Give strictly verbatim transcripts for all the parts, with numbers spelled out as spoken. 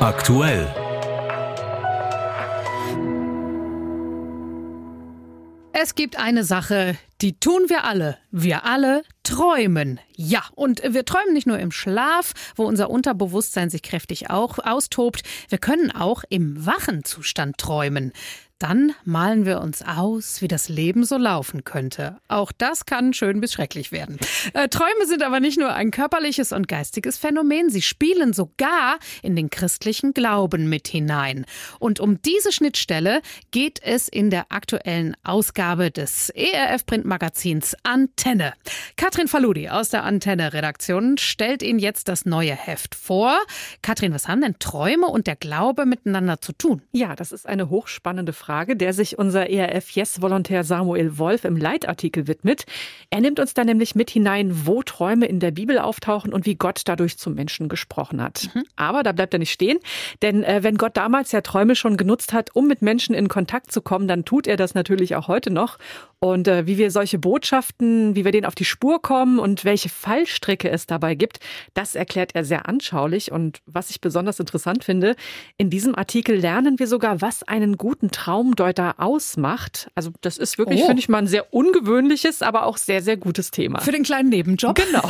Aktuell. Es gibt eine Sache, die tun wir alle. Wir alle träumen. Ja, und wir träumen nicht nur im Schlaf, wo unser Unterbewusstsein sich kräftig auch austobt. Wir können auch im wachen Zustand träumen. Dann malen wir uns aus, wie das Leben so laufen könnte. Auch das kann schön bis schrecklich werden. Äh, Träume sind aber nicht nur ein körperliches und geistiges Phänomen, sie spielen sogar in den christlichen Glauben mit hinein. Und um diese Schnittstelle geht es in der aktuellen Ausgabe des E R F-Printmagazins Antenne. Katrin Faludi aus der Antenne-Redaktion stellt Ihnen jetzt das neue Heft vor. Katrin, was haben denn Träume und der Glaube miteinander zu tun? Ja, das ist eine hochspannende Frage. Frage, der sich unser E R F-Yes-Volontär Samuel Wolf im Leitartikel widmet. Er nimmt uns da nämlich mit hinein, wo Träume in der Bibel auftauchen und wie Gott dadurch zum Menschen gesprochen hat. Mhm. Aber da bleibt er nicht stehen, denn äh, wenn Gott damals ja Träume schon genutzt hat, um mit Menschen in Kontakt zu kommen, dann tut er das natürlich auch heute noch. Und äh, wie wir solche Botschaften, wie wir denen auf die Spur kommen und welche Fallstricke es dabei gibt, das erklärt er sehr anschaulich. Und was ich besonders interessant finde, in diesem Artikel lernen wir sogar, was einen guten Traumdeuter ausmacht. Also das ist wirklich, oh. finde ich mal, ein sehr ungewöhnliches, aber auch sehr, sehr gutes Thema. Für den kleinen Nebenjob. Genau.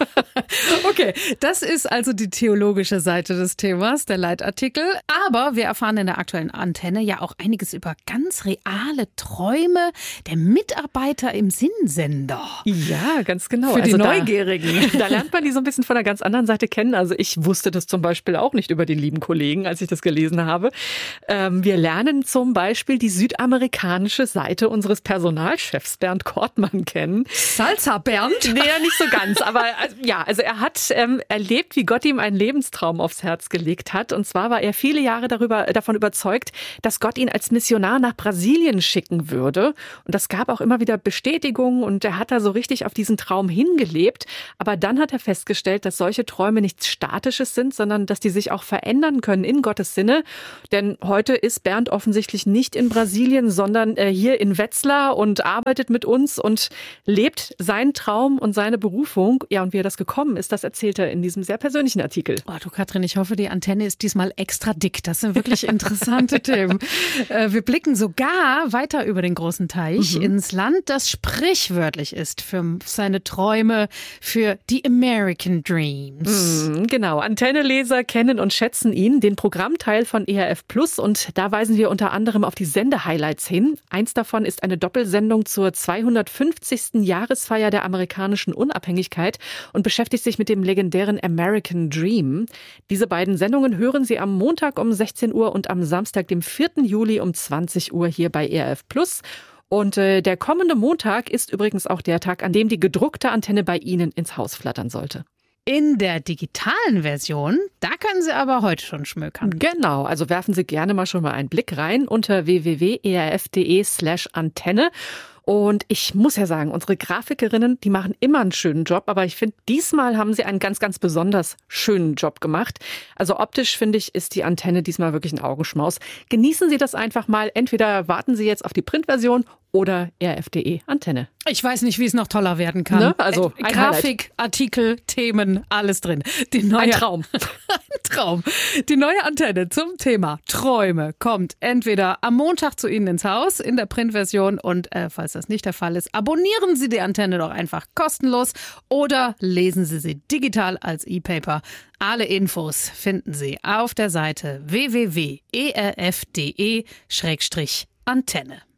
Okay, das ist also die theologische Seite des Themas, der Leitartikel. Aber wir erfahren in der aktuellen Antenne ja auch einiges über ganz reale Träume der Mitarbeiter im Sinnsender. Ja, ganz genau. Für die also Neugierigen. Da, da lernt man die so ein bisschen von der ganz anderen Seite kennen. Also ich wusste das zum Beispiel auch nicht über den lieben Kollegen, als ich das gelesen habe. Ähm, wir lernen zum Beispiel die südamerikanische Seite unseres Personalchefs Bernd Kortmann kennen. Salsa Bernd? Nee, nicht so ganz. Aber also, ja, also er hat ähm, erlebt, wie Gott ihm einen Lebenstraum aufs Herz gelegt hat. Und zwar war er viele Jahre darüber, davon überzeugt, dass Gott ihn als Missionar nach Brasilien schicken würde. Und das gab auch immer wieder Bestätigungen und er hat da so richtig auf diesen Traum hingelebt. Aber dann hat er festgestellt, dass solche Träume nichts Statisches sind, sondern dass die sich auch verändern können in Gottes Sinne. Denn heute ist Bernd offensichtlich nicht in Brasilien, sondern äh, hier in Wetzlar und arbeitet mit uns und lebt seinen Traum und seine Berufung. Ja, und wie er das gekommen ist, das erzählt er in diesem sehr persönlichen Artikel. Oh, du Katrin, ich hoffe, die Antenne ist diesmal extra dick. Das sind wirklich interessante Themen. Äh, wir blicken sogar weiter über den großen Teich mhm. ins Land, das sprichwörtlich ist für seine Träume, für die American Dreams. Mhm, genau, Antenne-Leser kennen und schätzen ihn, den Programmteil von E R F Plus. Und da weisen wir unter anderem auf die Sende-Highlights hin. Eins davon ist eine Doppelsendung zur zweihundertfünfzigsten Jahresfeier der amerikanischen Unabhängigkeit und beschäftigt sich mit dem legendären American Dream. Diese beiden Sendungen hören Sie am Montag um sechzehn Uhr und am Samstag, dem vierten Juli um zwanzig Uhr hier bei E R F Plus. Und äh, der kommende Montag ist übrigens auch der Tag, an dem die gedruckte Antenne bei Ihnen ins Haus flattern sollte. In der digitalen Version, da können Sie aber heute schon schmökern. Genau, also werfen Sie gerne mal schon mal einen Blick rein unter w w w punkt e r f punkt d e slash antenne. Und ich muss ja sagen, unsere Grafikerinnen, die machen immer einen schönen Job, aber ich finde, diesmal haben sie einen ganz, ganz besonders schönen Job gemacht. Also optisch, finde ich, ist die Antenne diesmal wirklich ein Augenschmaus. Genießen Sie das einfach mal. Entweder warten Sie jetzt auf die Printversion oder E R F punkt d e Antenne. Ich weiß nicht, wie es noch toller werden kann. Ne? Also äh, Grafik, Artikel, Themen, alles drin. Die neue, ein Traum. Ein Traum. Die neue Antenne zum Thema Träume kommt entweder am Montag zu Ihnen ins Haus in der Printversion und äh, falls das nicht der Fall ist, abonnieren Sie die Antenne doch einfach kostenlos oder lesen Sie sie digital als E-Paper. Alle Infos finden Sie auf der Seite w w w punkt e r f punkt d e slash antenne.